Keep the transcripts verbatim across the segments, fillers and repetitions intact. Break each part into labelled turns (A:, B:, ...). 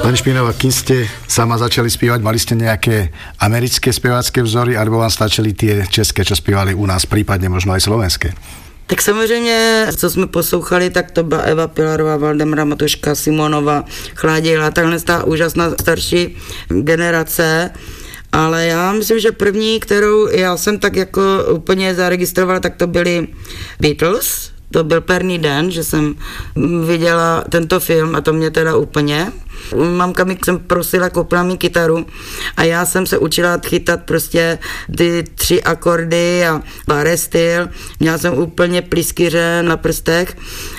A: Pani Špínová, kým ste sama začali spievať, mali ste nejaké americké spevácké vzory, alebo vám stačili tie české, čo spievali u nás, prípadne možno aj slovenské?
B: Tak samozřejmě, co jsme poslouchali, tak to byla Eva Pilarová, Valdemara Matuška, Simonova, Chladila, takhle ta úžasná starší generace. Ale já myslím, že první, kterou já jsem tak jako úplně zaregistrovala, tak to byly Beatles. To byl první den, že jsem viděla tento film a to mě teda úplně. Mamka mi jsem prosila, koupila mi kytaru a já jsem se učila chytat prostě ty tři akordy a pár styl. Měla jsem úplně plískyře na prstech,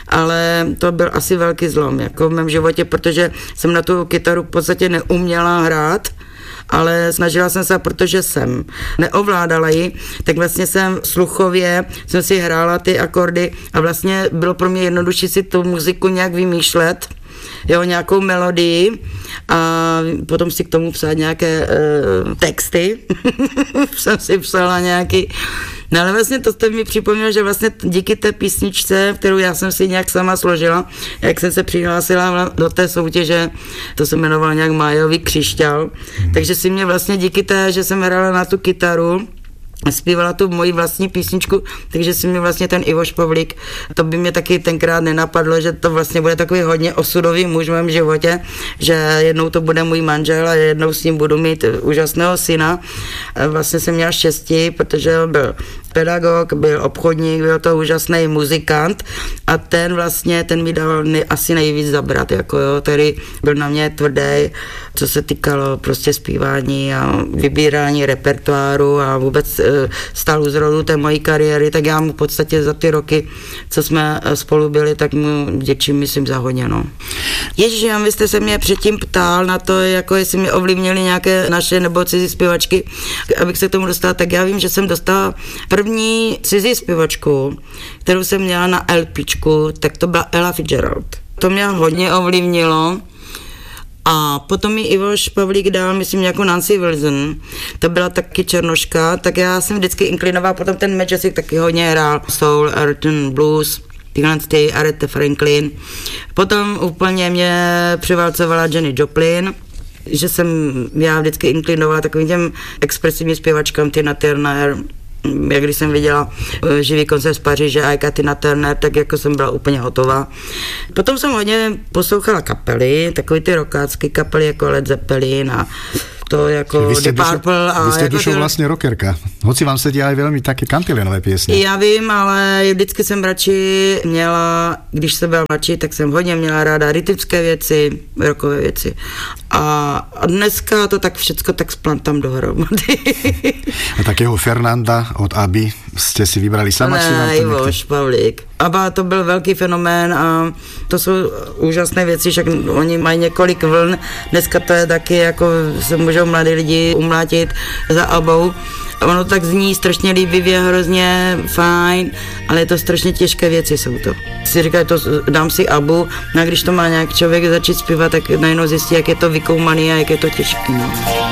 B: ale to byl asi velký zlom jako v mém životě, protože jsem na tu kytaru v podstatě neuměla hrát, ale snažila jsem se, protože jsem neovládala ji, tak vlastně jsem sluchově, jsem si hrála ty akordy a vlastně bylo pro mě jednodušší si tu muziku nějak vymýšlet, jo, nějakou melodii a potom si k tomu psát nějaké uh, texty. Jsem si psala nějaký. No ale vlastně to jste mi připomněl, že vlastně díky té písničce, kterou já jsem si nějak sama složila, jak jsem se přihlásila do té soutěže, to se jmenovalo nějak Májový křišťál, hmm. takže si mě vlastně díky té, že jsem hrála na tu kytaru, zpívala tu moji vlastní písničku, takže si mi vlastně ten Ivoš Pavlík, to by mě taky tenkrát nenapadlo, že to vlastně bude takový hodně osudový muž v mém životě, že jednou to bude můj manžel a jednou s ním budu mít úžasného syna. Vlastně jsem měla štěstí, protože on byl pedagog, byl obchodník, byl to úžasný muzikant a ten vlastně, ten mi dal nej, asi nejvíc zabrat, jako jo, který byl na mě tvrdý, co se týkalo prostě zpívání a vybírání repertoáru a vůbec stál u zrodu té mojí kariéry, tak já mu v podstatě za ty roky, co jsme spolu byli, tak mu děčím, myslím, za hodně, no. Ježiši, vy jste se mě předtím ptal na to, jako jestli mě ovlivnili nějaké naše nebo cizí zpěvačky, abych se k tomu dostala, tak já vím, že jsem dostala první cizí zpěvačku, kterou jsem měla na LPčku, tak to byla Ella Fitzgerald. To mě hodně ovlivnilo. A potom mi Ivoš Pavlík dal, myslím, nějakou Nancy Wilson, to byla taky černoška, tak já jsem vždycky inklinovala, potom ten Majestic taky hodně hrál, soul, Arton, blues, tyhle ty, Aretha Franklin. Potom úplně mě přiválcovala Jenny Joplin, že jsem já vždycky inklinovala takovým těm expresivním zpěvačkám, Tina Turner, jak když jsem viděla živý koncert z Paříže a Tina Turner, tak jako jsem byla úplně hotová. Potom jsem hodně poslouchala kapely, takový ty rockácké kapely jako Led Zeppelin a to jako The Purple.
A: Vy jste
B: jako
A: dušou ten... vlastně rockerka. Hoci vám se dělají velmi taky kantilenové písně.
B: Já vím, ale vždycky jsem radši měla, když jsem byla mladší, tak jsem hodně měla ráda rytmické věci, rockové věci. A dneska to tak všecko tak splantám dohromady.
A: A takého Fernanda od Abby jste si vybrali sama?
B: Ne, Ivoš Pavlík. Abba to byl velký fenomén a to jsou úžasné věci, však oni mají několik vln. Dneska to je taky, jako se můžou mladí lidi umlátit za Abbou. Ono tak zní strašně líbivě, hrozně fajn, ale je to strašně těžké věci jsou to. Si říkají, to dám si Abbu, no a když to má nějak člověk začít zpívat, tak najednou zjistí, jak je to vykoumaný a jak je to těžké. No.